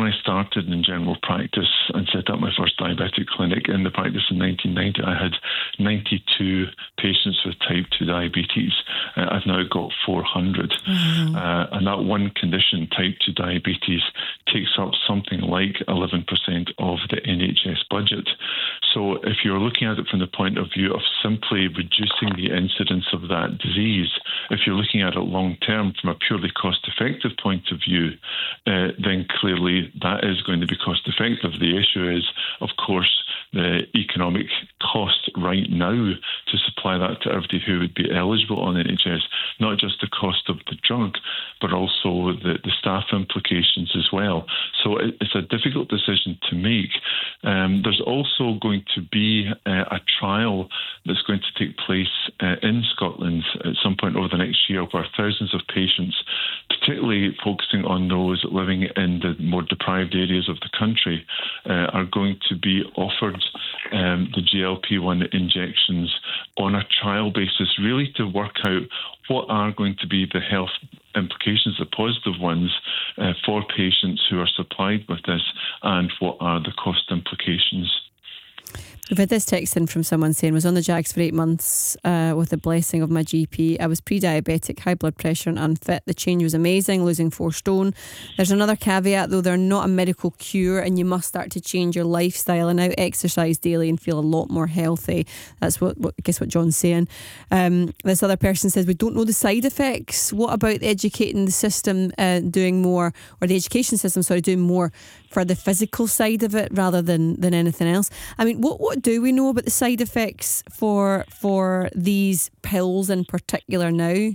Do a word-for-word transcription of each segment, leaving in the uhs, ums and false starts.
I started in general practice and set up my first diabetic clinic in the practice in nineteen ninety, I had ninety-two patients with type two diabetes. Uh, I've now got four hundred. Mm-hmm. Uh, and that one condition, type two diabetes, takes up something like eleven percent of the N H S budget. So if you're looking at it from the point of view of simply reducing the incidence of that disease, if you're looking at it long term from a purely cost-effective point of view, uh, then clearly that is going to be cost-effective. The issue is, of course, the economic cost right now to supply that to everybody who would be eligible on N H S, not just the cost of the drug, but also the, the staff implications as well. So it, it's a difficult decision to make. Um, there's also going to be uh, a trial that's going to take place uh, in Scotland at some point over the next year, where thousands of patients, particularly focusing on those living in the more deprived areas of the country, uh, are going to be offered um, the G L P one injections on a trial basis, really to work out what are going to be the health implications, the positive ones, uh, for patients who are supplied with this, and what are the cost implications. We've had this text in from someone saying, was on the Jags for eight months uh, with the blessing of my G P. I was pre-diabetic, high blood pressure and unfit. The change was amazing, losing four stone. There's another caveat though, they're not a medical cure and you must start to change your lifestyle and now exercise daily and feel a lot more healthy. That's what, what I guess what John's saying. Um, this other person says, we don't know the side effects. What about educating the system uh, doing more, or the education system, sorry, doing more for the physical side of it rather than, than anything else? I mean, what, what do we know about the side effects for for these pills in particular now?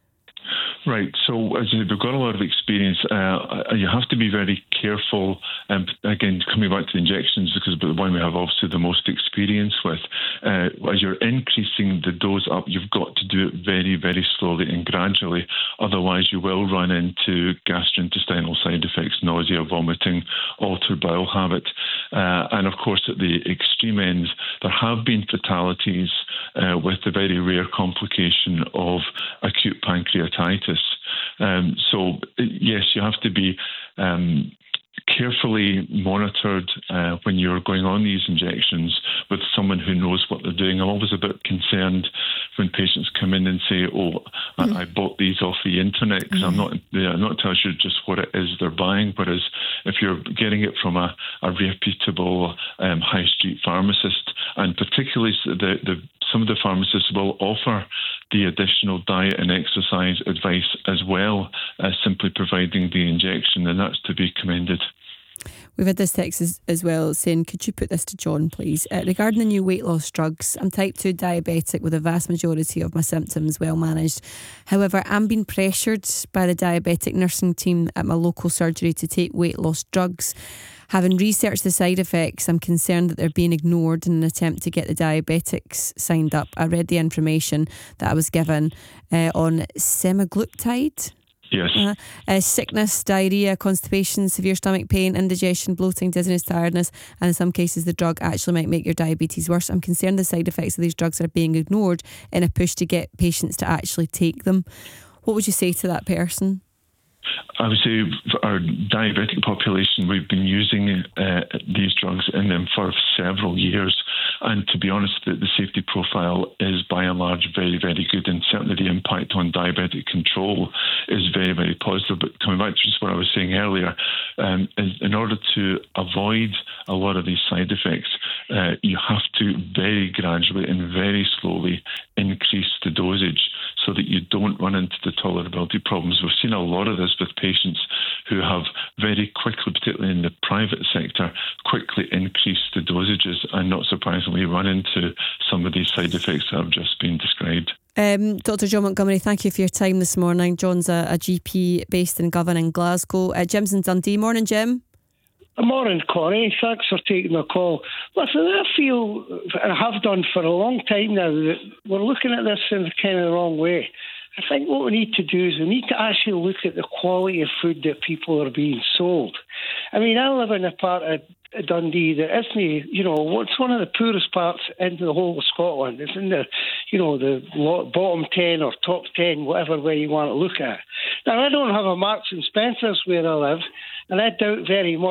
Right, so as we've got a lot of experience, uh, you have to be very careful, and um, again, coming back to the injections, because the one we have obviously the most experience with, uh, as you're increasing the dose up, you've got to do it very, very slowly and gradually, otherwise you will run into gastrointestinal side effects, nausea, vomiting, altered bowel habit, uh, and of course at the extreme ends, there have been fatalities uh, with the very rare complication of acute pancreatitis. Um, so, yes, you have to be um, carefully monitored uh, when you're going on these injections with someone who knows what they're doing. I'm always a bit concerned when patients come in and say, oh, mm. I, I bought these off the internet, because mm. I'm not I'm not entirely sure just what it is they're buying. Whereas if you're getting it from a, a reputable um, high street pharmacist, and particularly the, the some of the pharmacists will offer the additional diet and exercise advice as well as simply providing the injection, and that's to be commended. We've had this text as, as well saying, could you put this to John, please? Uh, regarding the new weight loss drugs, I'm type two diabetic with a vast majority of my symptoms well managed. However, I'm being pressured by the diabetic nursing team at my local surgery to take weight loss drugs. Having researched the side effects, I'm concerned that they're being ignored in an attempt to get the diabetics signed up. I read the information that I was given uh, on semaglutide. Yes. Uh, uh, sickness, diarrhoea, constipation, severe stomach pain, indigestion, bloating, dizziness, tiredness, and in some cases the drug actually might make your diabetes worse. I'm concerned the side effects of these drugs are being ignored in a push to get patients to actually take them. What would you say to that person? I would say for our diabetic population, we've been using uh, these drugs in them for several years. And to be honest, the, the safety profile is by and large very, very good. And certainly the impact on diabetic control is very, very positive. But coming back to just what I was saying earlier, um, in, in order to avoid a lot of these side effects, uh, you have to very gradually and very slowly increase the dosage so that you don't run into the tolerability problems. We've seen a lot of this with patients who have very quickly, particularly in the private sector, quickly increased the dosages and not surprisingly run into some of these side effects that have just been described. Um, Doctor John Montgomery, thank you for your time this morning. John's a, a G P based in Govan in Glasgow. Uh, Jim's in Dundee. Morning, Jim. Good morning, Connie. Thanks for taking the call. Listen, I feel, and I have done for a long time now, that we're looking at this in kind of the wrong way. I think what we need to do is we need to actually look at the quality of food that people are being sold. I mean, I live in a part of Dundee that isn't, you know, it's one of the poorest parts in the whole of Scotland. It's in the, you know, the bottom ten or top ten, whatever way you want to look at it. Now, I don't have a Marks and Spencer's where I live, and I doubt very much